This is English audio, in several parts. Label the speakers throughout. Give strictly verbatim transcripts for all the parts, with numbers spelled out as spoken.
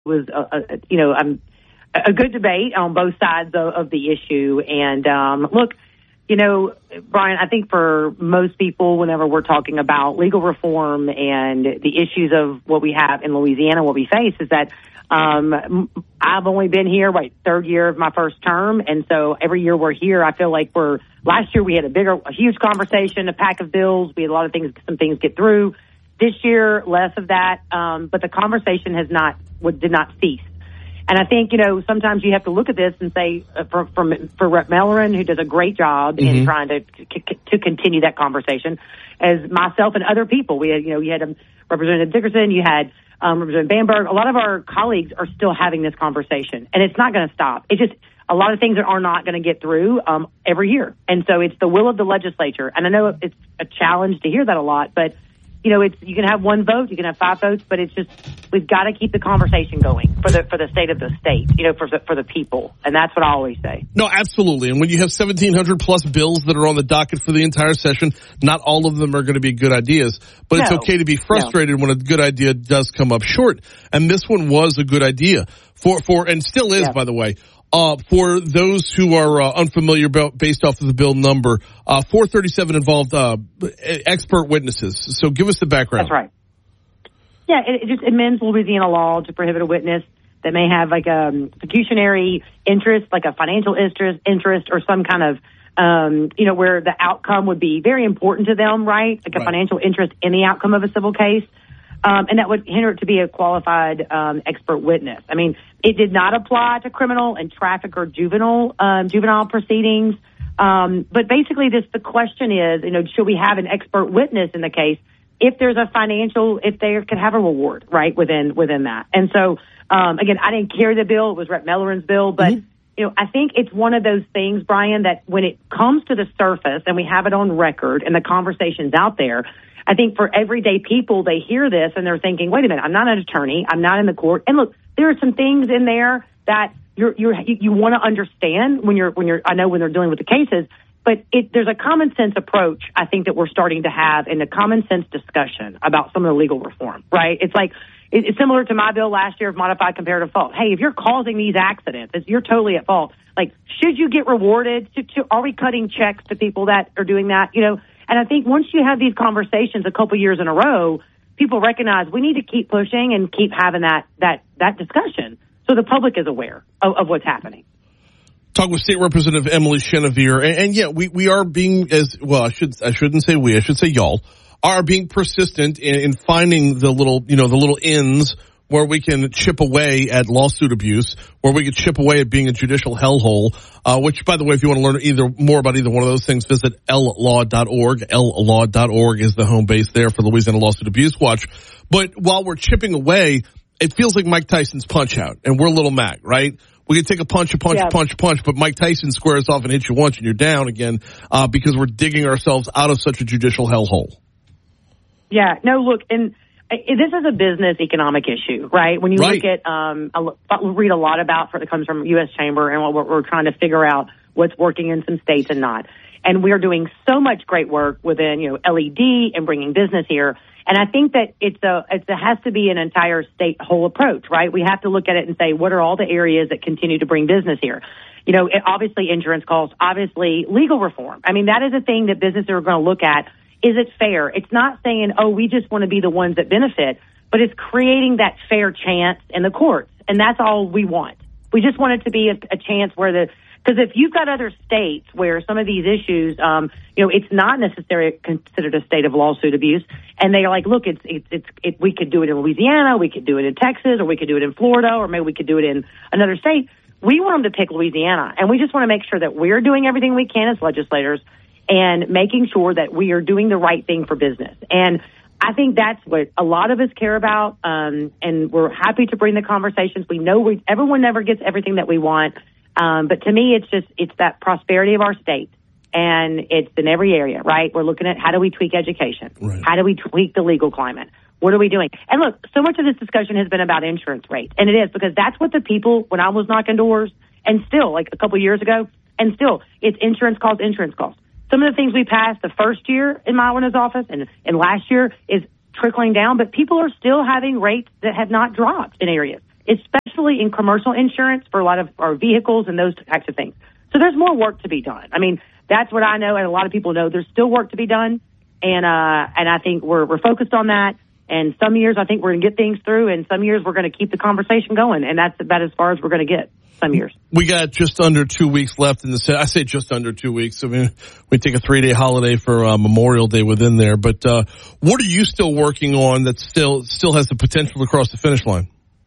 Speaker 1: was, a, a, you know, um, a good debate on both sides of, of the issue. And um, look, you know, Brian, I think for most people, whenever we're talking about legal reform and the issues of what we have in Louisiana, what we face is that um, I've only been here, right, third year of my first term. And so every year we're here, I feel like we're, last year we had a bigger, a huge conversation, a pack of bills. We had a lot of things, some things get through. This year, less of that. Um, but the conversation has not, did not cease. And I think, you know, sometimes you have to look at this and say, uh, for, from, for Rep Mellerin, who does a great job mm-hmm. in trying to, to to continue that conversation, as myself and other people. We had, you know, you had um, Representative Dickerson, you had um, Representative Bamberg. A lot of our colleagues are still having this conversation, and it's not going to stop. It just, a lot of things are not going to get through um, every year. And so it's the will of the legislature. And I know it's a challenge to hear that a lot, but you know, it's, you can have one vote, you can have five votes, but it's just, we've got to keep the conversation going for the, for the state of the state, you know, for the, for the people. And that's what I always say.
Speaker 2: No, absolutely. And when you have seventeen hundred plus bills that are on the docket for the entire session, not all of them are going to be good ideas, but no, it's okay to be frustrated no. when a good idea does come up short. And this one was a good idea for, for, and still is, yeah. by the way. Uh, for those who are uh, unfamiliar about, based off of the bill number, uh, four thirty-seven involved uh, expert witnesses. So give us the background.
Speaker 1: That's right. Yeah, it, it just amends Louisiana law to prohibit a witness that may have like a um, pecuniary interest, like a financial interest, interest or some kind of, um, you know, where the outcome would be very important to them, right? Like a right. financial interest in the outcome of a civil case. Um, and that would hinder it to be a qualified um, expert witness. I mean, it did not apply to criminal and traffic or juvenile um, juvenile proceedings. Um, but basically, this the question is, you know, should we have an expert witness in the case if there's a financial, if they could have a reward, right, within within that? And so, um, again, I didn't carry the bill; it was Rep Mellerin's bill, but. Mm-hmm. You know, I think it's one of those things, Brian, that when it comes to the surface and we have it on record and the conversation's out there, I think for everyday people, they hear this and they're thinking, wait a minute, I'm not an attorney. I'm not in the court. And look, there are some things in there that you're, you're, you, you want to understand when you're, when you're, I know when they're dealing with the cases, but it, there's a common sense approach, I think, that we're starting to have in a common sense discussion about some of the legal reform, right? It's like, it's similar to my bill last year of modified comparative fault. Hey, if you're causing these accidents, you're totally at fault. Like, should you get rewarded? To, to, are we cutting checks to people that are doing that? You know, and I think once you have these conversations a couple years in a row, people recognize we need to keep pushing and keep having that that that discussion so the public is aware of, of what's happening.
Speaker 2: Talk with State Representative Emily Chenevier, and, and yeah, we, we are being as well. I should I shouldn't say we. I should say y'all are being persistent in, in finding the little you know the little ins where we can chip away at lawsuit abuse, where we can chip away at being a judicial hellhole. Uh, which, by the way, if you want to learn either more about either one of those things, visit l law dot org. l law dot org is the home base there for Louisiana Lawsuit Abuse Watch. But while we're chipping away, it feels like Mike Tyson's Punch Out, and we're Little Mac, right? We can take a punch, a punch, yeah. a punch, a punch, but Mike Tyson squares off and hits you once and you're down again uh, because we're digging ourselves out of such a judicial hellhole.
Speaker 1: Yeah, no, look, and this is a business economic issue, right? When you
Speaker 2: right.
Speaker 1: look at, um, I read a lot about, that comes from U S Chamber, and we're, we're trying to figure out what's working in some states and not. And we are doing so much great work within, you know, L E D and bringing business here. And I think that it's a, it's, it has to be an entire state whole approach, right? We have to look at it and say, what are all the areas that continue to bring business here? You know, it, obviously insurance costs, obviously legal reform. I mean, that is a thing that businesses are going to look at. Is it fair? It's not saying, oh, we just want to be the ones that benefit, but it's creating that fair chance in the courts. And that's all we want. We just want it to be a, a chance where the, because if you've got other states where some of these issues, um, you know, it's not necessarily considered a state of lawsuit abuse, and they're like, look, it's, it's, it's, it, we could do it in Louisiana, we could do it in Texas, or we could do it in Florida, or maybe we could do it in another state. We want them to pick Louisiana, and we just want to make sure that we're doing everything we can as legislators and making sure that we are doing the right thing for business. And I think that's what a lot of us care about, um, and we're happy to bring the conversations. We know we, everyone never gets everything that we want, um, but to me, it's just, it's that prosperity of our state, and it's in every area, right? We're looking at how do we tweak education?
Speaker 2: Right.
Speaker 1: How do we tweak the legal climate? What are we doing? And look, so much of this discussion has been about insurance rates, and it is because that's what the people, when I was knocking doors, and still, like a couple of years ago, and still, it's insurance costs, insurance costs. Some of the things we passed the first year in Mylana's office and, and last year is trickling down, but people are still having rates that have not dropped in areas. especially in commercial insurance for a lot of our vehicles and those types of things. So there's more work to be done. I mean, that's what I know, and a lot of people know there's still work to be done, and uh, and I think we're we're focused on that. And some years I think we're going to get things through, and some years we're going to keep the conversation going, and that's about as far as we're going to get. Some years.
Speaker 2: We got just under two weeks left in the set. I say just under two weeks. I mean, we take a three-day holiday for uh, Memorial Day within there. But uh, what are you still working on that still still has the potential to cross the finish line?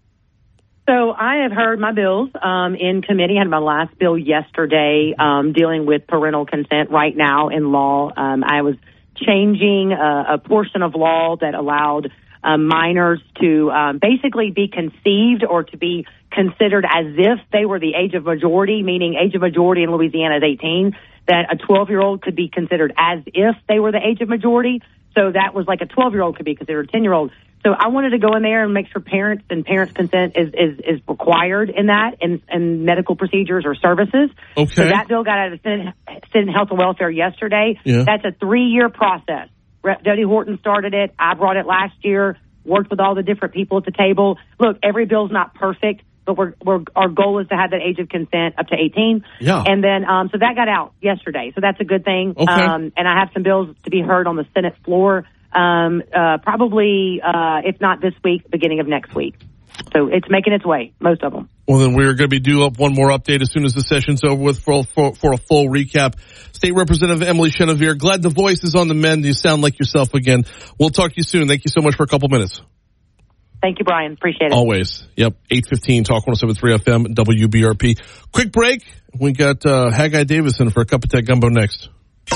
Speaker 1: So I have heard my bills um, in committee. I had my last bill yesterday um, dealing with parental consent right now in law. Um, I was changing a, a portion of law that allowed uh, minors to um, basically be conceived or to be considered as if they were the age of majority, meaning age of majority in Louisiana is eighteen, that a twelve-year-old could be considered as if they were the age of majority. So that was like a twelve-year-old could be considered a ten-year-old. So I wanted to go in there and make sure parents and parents' consent is, is, is required in that, in, in medical procedures or services.
Speaker 2: Okay.
Speaker 1: So that bill got out of the Senate, Senate Health and Welfare yesterday.
Speaker 2: Yeah.
Speaker 1: That's a three-year process. Representative Jody Horton started it. I brought it last year, worked with all the different people at the table. Look, every bill's not perfect, but we're, we're, our goal is to have that age of consent up to eighteen.
Speaker 2: Yeah.
Speaker 1: And then, um, so that got out yesterday. So that's a good thing.
Speaker 2: Okay.
Speaker 1: Um, and I have some bills to be heard on the Senate floor, um, uh, probably, uh, if not this week, beginning of next week. So it's making its way, most of them.
Speaker 2: Well, then we're going to be due up one more update as soon as the session's over with for, for, for a full recap. State Representative Emily Chenevert, glad the voice is on the mend. You sound like yourself again. We'll talk to you soon. Thank you so much for a couple minutes.
Speaker 1: Thank you, Brian. Appreciate it.
Speaker 2: Always. Yep. eight fifteen, Talk one oh seven point three F M, W B R P. Quick break. We got uh, Haggai Davison for a cup of tech gumbo next.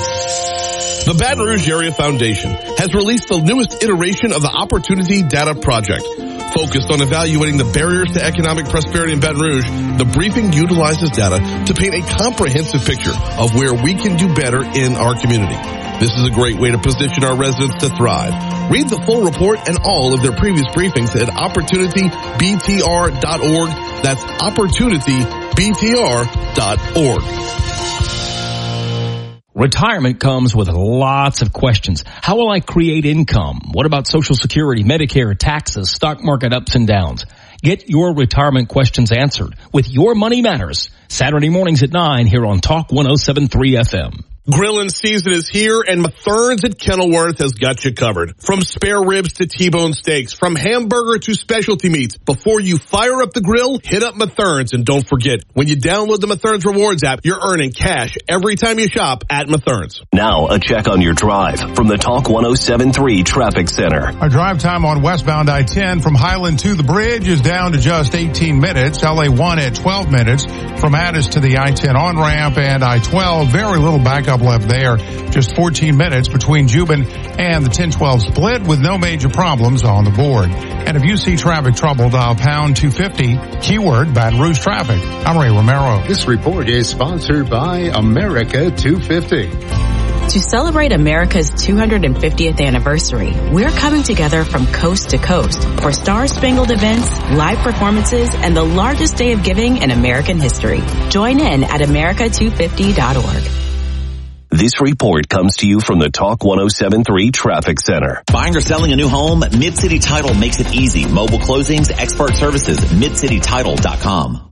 Speaker 2: The Baton Rouge Area Foundation has released the newest iteration of the Opportunity Data Project. Focused on evaluating the barriers to economic prosperity in Baton Rouge, the briefing utilizes data to paint a comprehensive picture of where we can do better in our community. This is a great way to position our residents to thrive. Read the full report and all of their previous briefings at opportunity b t r dot org. That's opportunity b t r dot org.
Speaker 3: Retirement comes with lots of questions. How will I create income? What about Social Security, Medicare, taxes, stock market ups and downs? Get your retirement questions answered with Your Money Matters. Saturday mornings at nine here on Talk one oh seven point three F M.
Speaker 2: Grillin' season is here, and Mathern's at Kenilworth has got you covered. From spare ribs to T-bone steaks, from hamburger to specialty meats. Before you fire up the grill, hit up Mathern's, and don't forget, when you download the Mathern's Rewards app, you're earning cash every time you shop at Mathern's.
Speaker 4: Now, a check on your drive from the Talk one oh seven point three Traffic Center.
Speaker 5: Our drive time on westbound I ten from Highland to the bridge is down to just eighteen minutes. L A one at twelve minutes. From Addis to the I ten on-ramp and I twelve, very little backup left there. Just fourteen minutes between Juban and the ten twelve split with no major problems on the board. And if you see traffic trouble, dial pound two fifty, keyword Baton Rouge traffic. I'm Ray Romero.
Speaker 6: This report is sponsored by America two fifty.
Speaker 7: To celebrate America's two hundred fiftieth anniversary, we're coming together from coast to coast for star-spangled events, live performances, and the largest day of giving in American history. Join in at america two fifty dot org.
Speaker 4: This report comes to you from the Talk one oh seven point three Traffic Center.
Speaker 8: Buying or selling a new home? Mid-City Title makes it easy. Mobile closings, expert services, mid city title dot com.